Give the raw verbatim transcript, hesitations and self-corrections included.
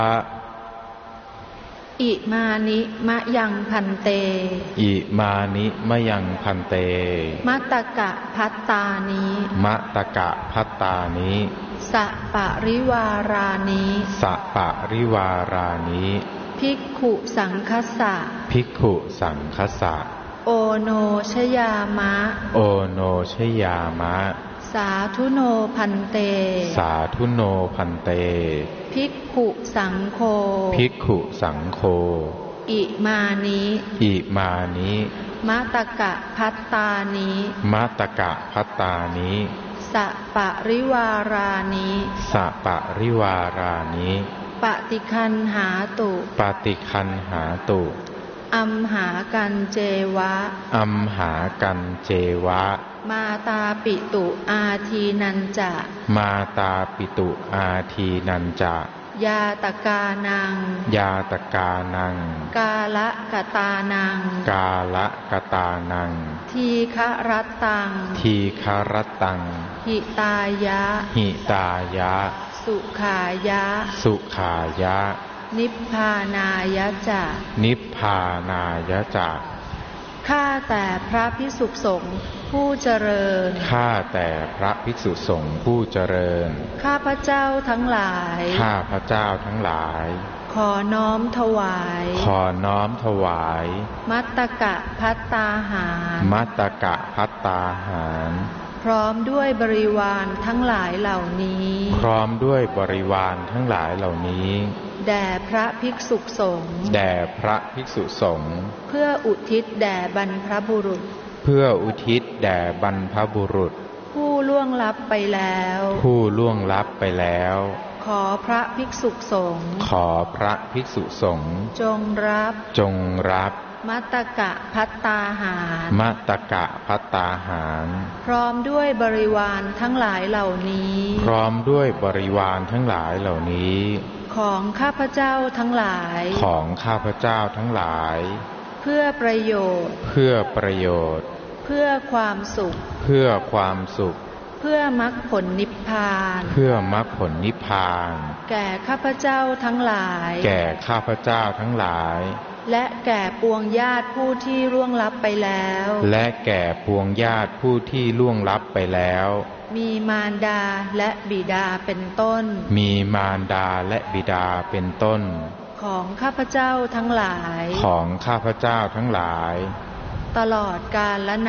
อิมานิมะยังพันเตอิมานิมะยังพันเตมัตตกะพัตตานิมัตตกะพัตตานิสัปะริวารานิสัปะริวารานิภิกขุสังคัสสะภิกขุสังคัสสะโอโนชยามะโอโนชยามะสาธุโนพันเตสาธุโนพันเตภิกขุสังโฆภิกขุสังโฆอิมานิอิมานิมัตตกะพัตตานิมัตตกะพัตตานิสัปะริวารานิสัปะริวารานิปฏิคันหาตุปฏิคันหาตุอัมหากันเจวะอัมหากันเจวะมาตาปิตุอาทีนันจะมาตาปิตุอาทีนันจะยาตกานังยาตกานังกาละกตานังกาละกตานังทีฆรัตตังทีฆรัตตังหิตายะหิตายะสุขายะสุขายะนิพพานายะจะนิพพานายะจะข้าแต่พระภิกษุสงฆ์ผู้เจริญข้าแต่พระภิกษุสงฆ์ผู้เจริญข้าพระเจ้าทั้งหลายข้าพระเจ้าทั้งหลายขอน้อมถวายขอน้อมถวายมัตตกะภัตตาหารมัตตกะภัตตาหารพร้อมด้วยบริวารทั้งหลายเหล่านี้พร้อมด้วยบริวารทั้งหลายเหล่านี้แด่พระภิกษุสงฆ์แด่พระภิกษุสงฆ์เพื่ออุทิศแด่บรรพบุรุษเพื่ออุทิศแด่บรรพบุรุษผู้ล่วงลับไปแล้วผู้ล่วงลับไปแล้วขอพระภิกษุสงฆ์ขอพระภิกษุสงฆ์จงรับจงรับมัตตกะภัตตาหารมัตตกะภัตตาหารพร้อมด้วยบริวารทั้งหลายเหล่านี้พร้อมด้วยบริวารทั้งหลายเหล่านี้ของข้าพเจ้าทั้งหลายของข้าพเจ้าทั้งหลายเพื่อประโยชน์เพื่อประโยชน์เพื่อความสุขเพื่อความสุขเพื่อมรรคผลนิพพานเพื่อมรรคผลนิพพานแก่ข้าพเจ้าทั้งหลายแก่ข้าพเจ้าทั้งหลายและแก่ปวงญาติผู้ที่ล่วงลับไปแล้วและแก่ปวงญาติผู้ที่ล่วงลับไปแล้วมีมารดาและบิดาเป็นต้นมีมารดาและบิดาเป็นต้นของข้าพเจ้าทั้งหลายของข้าพเจ้าทั้งหลายตลอดกาล